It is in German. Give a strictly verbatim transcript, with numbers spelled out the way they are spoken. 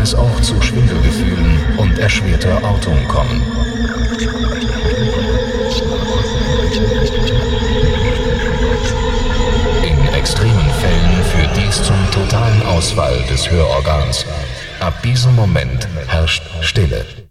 es auch zu Schwindelgefühlen und erschwerter Ortung kommen. In extremen Fällen führt dies zum totalen Ausfall des Hörorgans. Ab diesem Moment herrscht Stille.